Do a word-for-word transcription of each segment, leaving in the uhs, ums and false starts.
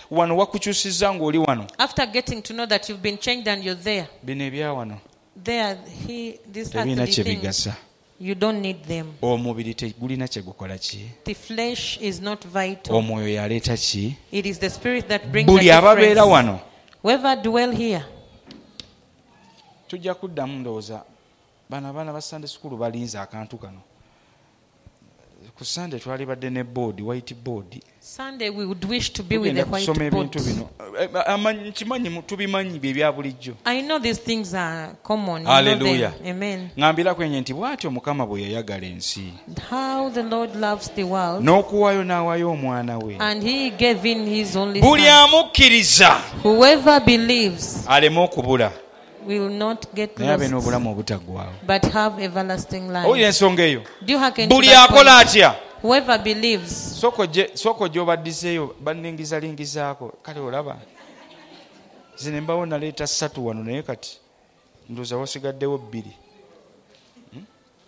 wano wakukyusiza ng'oli wano. After getting to know that you've been changed and you're there. Bino ebya wano. There, he, these Tebina earthly kye things, bigasa. you don't need them. Omubiri tegulina kye gukola ki. The flesh is not vital. Omwoyo yaleeta ki. It is the spirit that brings Buli the ababeera difference. wano. Whoever dwell here. Tujja kuddamu ndowooza bano abaana ba Sunday school balinze akantu kano. Ku Sunday twali badde ne board, white board. Sunday we would wish to be with the white board. Nkimanyi tubimanyi bye bya bulijjo. I know these things are common. You Hallelujah. know them. Amen. Ngambira kwenye nti bw'atyo Mukama bwe yayagala ensi. How the Lord loves the world. N'okuwaayo n'awaayo omwana we. And he gave in his only Buli son. amukkiriza. Whoever believes aleme okubula. will not get naye abe lost, n'obulamu obutaggwaawo. but have everlasting life. Owulira ensonga eyo. Do you hearken to Buli that akola point? atya. Whoever believes. Soko gy'obaddiseeyo banningizalingizaako kale olaba. Zine mbawo naleeta ssatu wano naye kati ndowooza wasigaddewo bbiri. Hmm?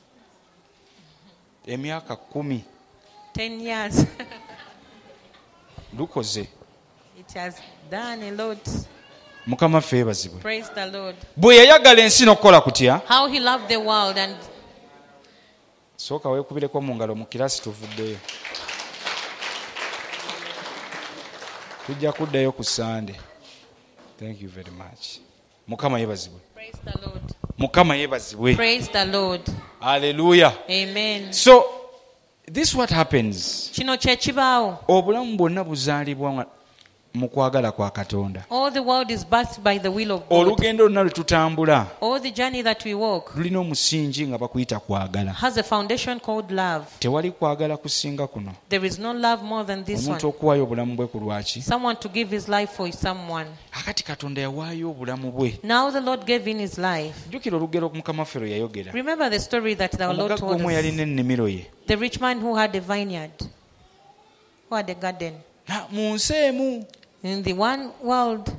Emyaka kumi. Ten years. Lukoze. It has done a lot. Mukama ffe yeebazibwe. Praise the Lord. Bwe yayagala ensi n'okukola kutya. How he loved the world and sooka weekubireko mu ngalo mu kiraasi tuvuddeyo. Tujja kuddayo ku Sunday. Thank you very much. Mukama yeebazibwe. praise the Lord. Mukama yeebazibwe. Praise the Lord. Hallelujah. Amen. So this what happens. Kino kye kibaawo. Obulamu bwonna buzaalibwa mu kwagala kwa Katonda. All the world is birthed by the will of God. Olugendo lwonna lwe tutambula All the journey that we walk lulina omusingi nga bakuyita kwagala. has a foundation called love. Tewali kwagala kusinga kuno. There is no love more than this Omuntu one. okuwaayo obulamu bwe ku lwaki. Someone to give his life for someone. Akati Katonda yawaayo obulamu bwe. Now the Lord gave in his life. Jjukira olugero Mukama ffe lwe yayogera. Remember the story that the Lord Omugagga told omu us. yalina ennimiro ye. The rich man who had a vineyard, who had a garden. Na mu nsi emu. In the one world.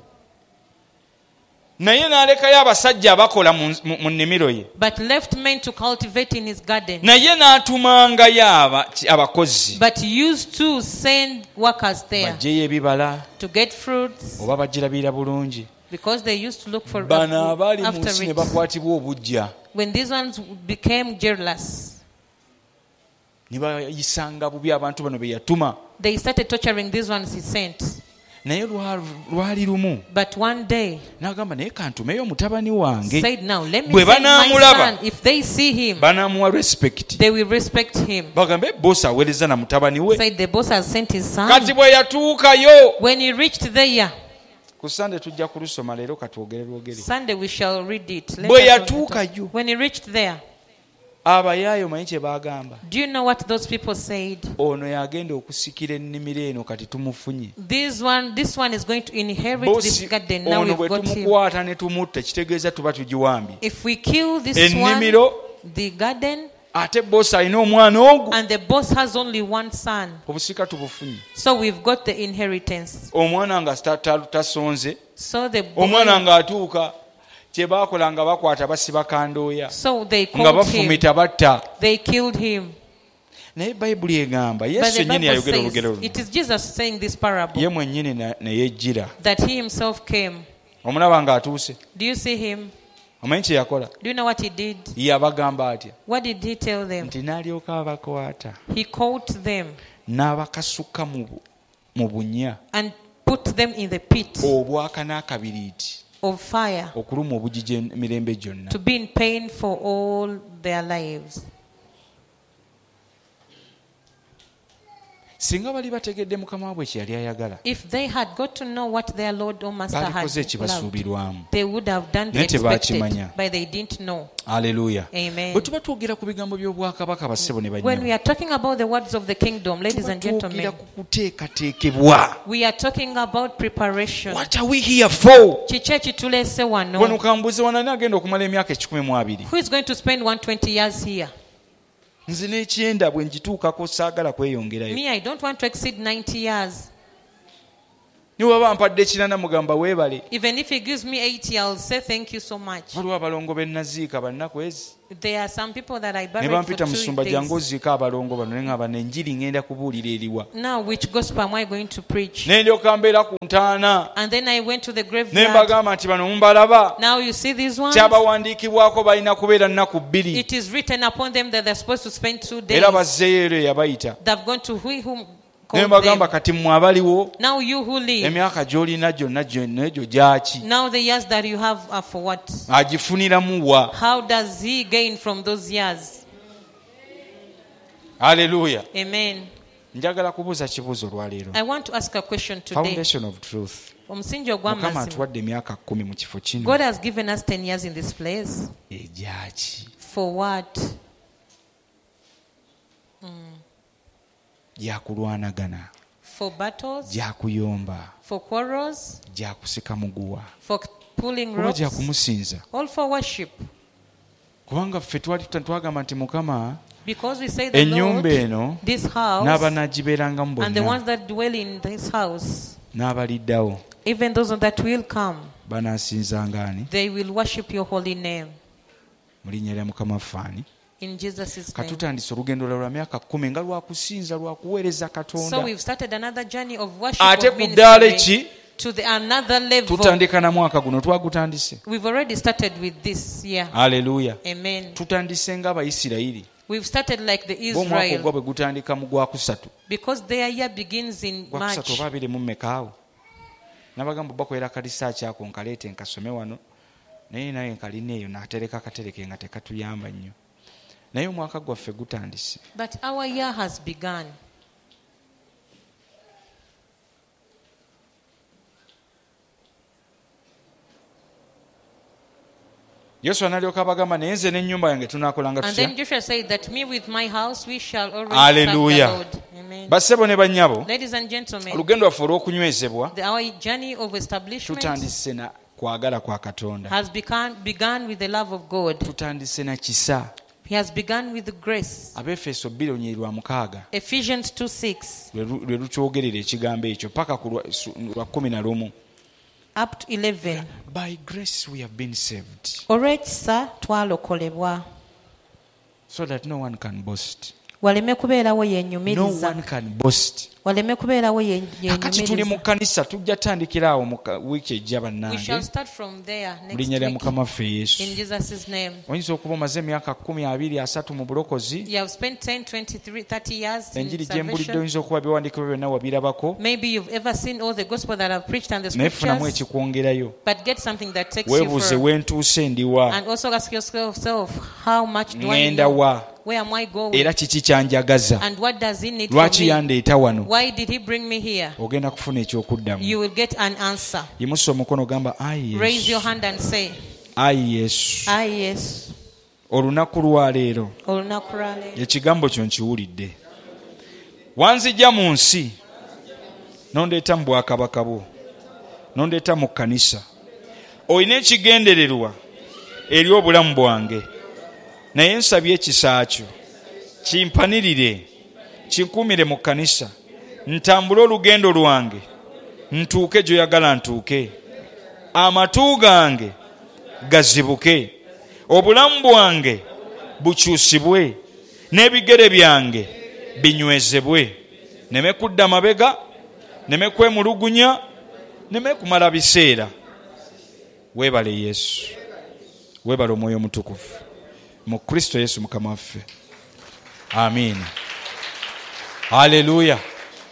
Naye n'alekayo abasajja abakola mu nnimiro ye. But left men to cultivate in his garden. Naye n'atumangayo abakozi. But used to send workers there. Baggyeyo ebibala. To get fruits. Oba bagirabira bulungi. Because they used to look for bano abaali mu after nsi ne it. bakwatibwa obujja. When these ones became jealous, ne bayisanga bubi abantu bano be yatuma. they started torturing these ones he sent. Naye lwali lumu. But one day, n'agamba naye kantumeyo mutabani wange. said, now let me Bwe send my banaamulaba, son. If they see him, banaamuwa respect. they will respect him. Bagambe bosi aweereza na mutabani we. Said the boss has sent his son. Kati bwe yatuukayo. When he reached there, ku Sunday tujja kulusoma leero katwogere lwogere. Sunday we shall read it. Let Bwe us yatuukayo. When he reached there, abayaayo manyi kye baagamba. do you know what those people said? Ono yagenda okusikira ennimiro eno kati tumufunye. This one, this one is going to inherit Bosi, this garden. Now ono we've bwe got him. tumukwata ne tumutta kitegeeza tuba tugiwambye. If we kill this ennimiro, one, the garden, ate bosi alina omwana ogwo. and the boss has only one son, obusika tubufunye. so we've got the inheritance. Omwana nga tasonze. So the boy, omwana ng'atuuka kye baakola nga bakwata basiba kandooya. so they nga called him. bafumita batta. They killed him. Naye bayibuli egamba But yesu the yennyini Bible yayogera says, olugero luno. it is Jesus saying this parable, ye mwennyini ne yejjira. that he himself came. omulaba ng'atuuse. Do you see him? omanyi kye yakola. Do you know what he did? yabagamba atya. What did he tell them? nti n'alyoka abakwata. He caught them n'abakasuka mu bunya. and put them in the pit obwaka n'akabiriiti. of fire, okuluma obugigi emirembe gyonna. to be in pain for all their lives. singa bali bategedde mukama waabwe kye yali ayagala. If they had got to know what their Lord or Master had balikoze loved, ekibasuubirwamu. they would have done the Naye expected, tebaakimanya. but they didn't know. Haleluya. Amen. bwe tuba twogera ku bigambo by'obwakabaka bassebo ne When banyama. we are talking about the words of the kingdom, ladies and twogera gentlemen, ku kuteekateekebwa. we are talking about preparation. What are we here for? Kiki ekituleese wano wano? kambuze wanani agenda okumala emyaka ekikumi mu abiri. Who is going to spend one hundred twenty years here? nze n'ekyenda bwe ngituukako saagala kweyongerayo. Me, I don't want to exceed ninety years. niwe bampadde kinana mugamba weebale. Even if he gives me eighty, I'll say thank you so much. Waliwo abalongo be naziika bannaku ezi. There are some people that I Ne buried for bampita two musumba jangu days. oziika abalongo bano naye ngaba n'enjiri ngenda kubuulira eriwa. Now, which gospel am I going to preach? Ne ndyoka mbeera ku ntaana. And then I went to the Ne graveyard. mbagamba nti bano mumbalaba. Now you see these ones. Kyabawandiikibwako balina kubeera nnaku bbiri. It is written upon them that they're supposed to spend two days. Era bazzeeyo ero yabayita. They've gone to who whom Ne called mbagamba them. kati mmwe abaliwo. Now you who live. Emyaka gy'olina gyonna gyonna egyo gyaki? Now the years that you have are for what? Agifuniramu wa? How does he gain from those years? Haleluya. Amen. Njagala kubuuza kibuuzo olwaleero. I want to ask a question today. Foundation of truth. Omusingi Mukama ogw'amazima. atuwadde emyaka kkumi mu kifo kino. God has given us ten years in this place. Egyaki? For what? Gyakulwanagana. For battles? Gyakuyomba. For quarrels? Gyakusika muguwa. For pulling Oba ropes? gyakumusinza. All for worship. Kubanga ffe twali twagamba nti Mukama Because we say the ennyumba Lord, eno this house, n'abanaagibeerangamu and the bonna ones that dwell in this house, n'abaliddawo even those that will come, banaasinzanga ani? they will worship your holy name. Mu linnya lya Mukama waffe ani? In Jesus' name. Katutandise olugendo lwa myaka kkumi nga lwakusinza lwakuweereza So Katonda. we've started another journey of worship, Ate of ku ddaala ministry, ki? to the another level. Tutandika na mwaka guno twagutandise. We've already started with this year. Haleluya. Amen. Tutandise ng'Abayisirayiri. We've started like the Omwaka ogwo Israel, bwe gutandika mu gwakusatu. because their year begins in Gwakusatu March. oba abiri mu mmekaawo. Nabagamba bakolera kalisaaki ako nkaleete nkasome wano. Naye naye nkalina eyo n'atereka akatereke nga tekatuyamba nnyo. Naye omwaka gwaffe gutandise. But our year has begun. Yoswa n'alyoka abagamba naye nze n'ennyumba yange tunaakolanga And tutya? then Joshua said that me with my house, we shall always Hallelujah. serve the Lord. Amen. Bassebo ne bannyabo, Ladies and gentlemen, olugendo lwaffe olw'okunywezebwa the, our journey of establishment tutandise na kwagala kwa Katonda. has begun, begun with the love of God. Tutandise na kisa. He has begun with grace. Abefeso bbiri olunyiri lwa mukaaga Ephesians two six lwe lu- lwe lukyogerera ekigambo ekyo paka ku lwa- su- lwa kumi na lumu. up to eleven. By grace we have been saved Olw'ekisa twalokolebwa so that no one can boast. waleme kubeerawo No yeenyumiriza one can boast. waleme kubeerawo ye- Kakati tuli mu yeenyumiriza. kkanisa tujja tandikira awo mu ka- wiiki ejja We shall bannange start from there mu next linnya lya week Mukama waffe Yesu. in Jesus' name. Oyinza okuba omaze emyaka kumi abiri asatu mu bulokozi. You have spent ten, twenty-three, thirty years in Enjiri gye mbulidde salvation. oyinza okuba biwandiikibwa byonna wabirabako. Maybe you've ever seen all the gospel that I've preached and the Naye funamu scriptures, ekikwongerayo. but get something that takes you Weebuuze further. wentuuse ndiwa. And also ask yourself, how much do I Ngenda know? wa. Where am I going? Era kiki kyanjagaza. And what does he need Lwaki from me? yandeeta wano? Why did he bring me here? Ogenda kufuna ekyokuddamu. You will get an answer. Yimusa omukono gamba ayi Raise your Yesu. hand and say, Ayi Yesu. ah yes. Olunaku lwa leero Olunaku lwa leero. ekigambo kyo nkiwulidde. Wanzijja mu nsi nondeeta mu bwakabaka bwo, nondeeta mu kkanisa. Olina ekigendererwa eri obulamu bwange, naye nsabye ekisa kyo kimpanirire, kinkuumire mu kkanisa, ntambule olugendo lwange, ntuuke gy'oyagala ntuuke, amatu gange gazibuke, obulamu bwange bukyusibwe, n'ebigere byange binywezebwe, neme kudda mabega, neme kwemulugunya, neme kumala biseera. Weebale Yesu, weebale Omwoyo Omutukuvu mu Kristo Yesu Mukama waffe. Amiina. Haleluya.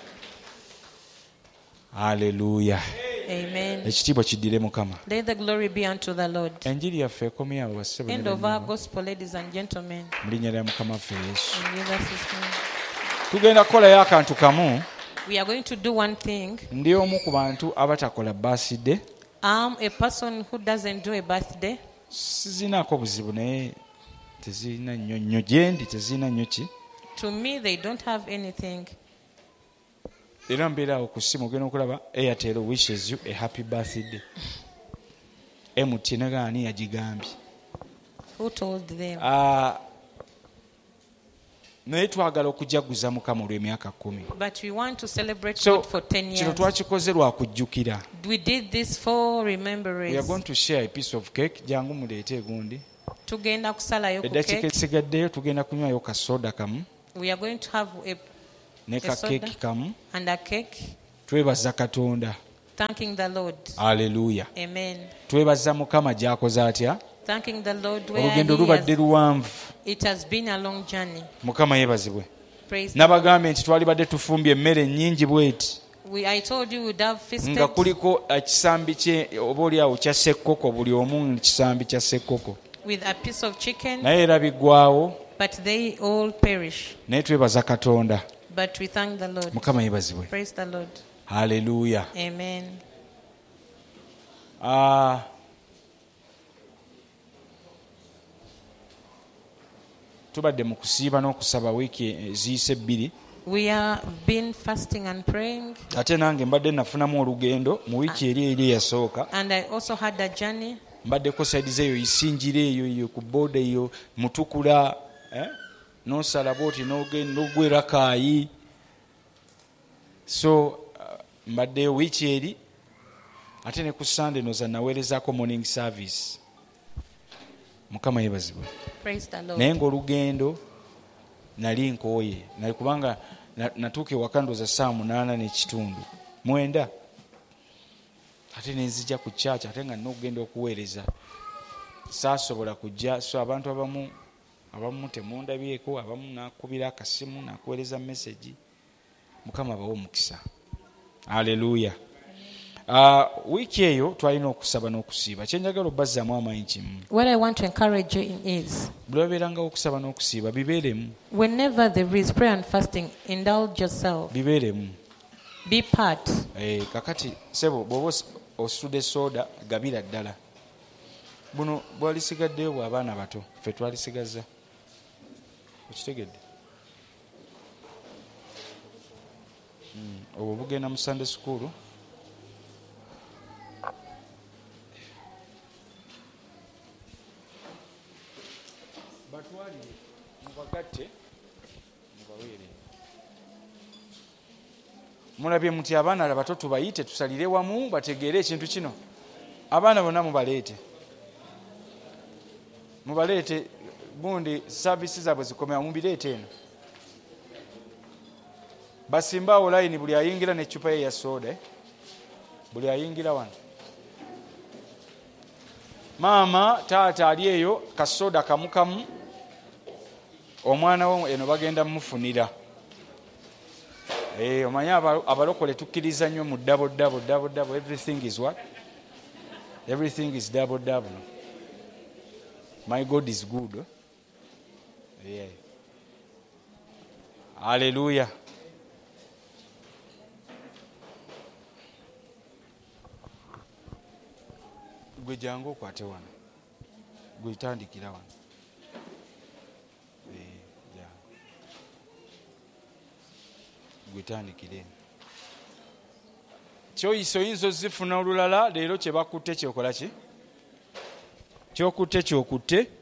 Haleluya. Amen. Ekitiibwa kiddire Mukama. Let the glory be unto the Lord. Enjiri yaffe ekomye awo bassebo ne End of our bannyabo. gospel, ladies and gentlemen. Mu linnya lya Mukama waffe Yesu. In Jesus' name. Tugenda kukolayo akantu kamu. We are going to do one thing. Ndi omu ku bantu abatakola birthday. I'm a person who doesn't do a birthday. Sizinaako buzibu naye tezirina nnyo nnyo gye ndi tezirina nnyo ki. To me, they don't have anything. Era mbeera awo ku ssimu ogenda okulaba Airtel wishes you a happy birthday. M T N gaani yagigambye. Who told them? Ah, naye twagala okujaguza Mukama olw'emyaka kumi. But we want to celebrate So God for ten kino years. twakikoze lwa kujjukira. We did this for We are remembrance. going to share a piece of cake. Jangu muleete egundi. Tugenda kusalayo ku Eddakiika cake. esigaddeyo tugenda kunywayo ka soda kamu We are going to have a, ne a ka soda keeki kamu. and a cake, Twebaza Katonda. thanking the Lord. Haleluya. Amen. Twebaza Mukama gy'akoze atya. Thanking the Lord where Olugendo he lubadde has, luwanvu. it has been a long journey. Mukama yeebazibwe. Praise the Nabagambye nti twalibadde tufumbye emmere nnyingi bweti We, I told you we'd have feasted nga kuliko ekisambi kye oba oliawo kya ssekkoko, buli omu kisambi kya ssekkoko, with a piece of chicken, naye era biggwawo. but they all perish. Naye twebaza Katonda. But we thank the Lord. Mukama yeebazibwe. Praise the Lord. Haleluya. Amen. Ah, tubadde mu kusiiba n'okusaba wiiki eziyise bbiri. We have been fasting and praying, Ate nange mbadde nafunamu olugendo mu wiiki eri eri eyasooka. and I also had a journey. Mbaddeko saidi eyo isinjira eyo eyo ku booda eyo Mutukula, eh? N'osala bwoti n'ogenda n'ogwera Kaayi. So uh, mbaddeyo wiiki eri, ate ne ku Sunday noza naweerezaako morning service. Mukama yeebazibwe. Praise the Lord. Naye ng'olugendo nali nkooye, nali kubanga na- natuuka ewaka ndooza saa munaana n'ekitundu mwenda, ate ne nzija ku church ate nga nina okugenda okuweereza. Saasobola kujja, so abantu abamu abamu temundabyeko, abamu nakubira akasimu nakuweereza message. Mukama abawe omukisa. Haleluya. Uh, wiiki eyo twalina okusaba n'okusiiba. Kyenjagala obbazaamu amaanyi kimu. What I want to encourage you in is, Bwe wabeerangawo okusaba n'okusiiba bibeeremu, whenever there is prayer and fasting, indulge yourself. bibeeremu. Be part. Eh, kakati sebo bw'oba os- ositudde soda gabira ddala. Buno bwalisigaddeyo bw'abaana bato, ffe twalisigaza. Okitegedde? Mm, obwo bugenda mu Sunday school. Batwalire mubagatte mubaweere. Mulabye muti abaana abato tubayite tusalire wamu bategeere ekintu kino. Abaana bonna mubaleete. Mubaleete gundi services zaabwe zikomera mubireete eno. Basimbaawo layini buli ayingira n'eccupa ye ya soda. eh? Buli ayingira wano. Maama, taata ali eyo kasoda kamu kamu. Omwana wo eno bagenda mmufunira. Eh, omanyi aba- abalokole tukkiriza nnyo mu double double double double. Everything is what? Everything is double double. My God is good. eh? Yeah. Hallelujah. Gwe jangu okwate wano. Gwe tandikira wano. Eh, jangu. Gwe tandikire. Kyoyiso oyinza ozifuna olulala leero kye bakutte kyokola ki? Kyokutte kyokutte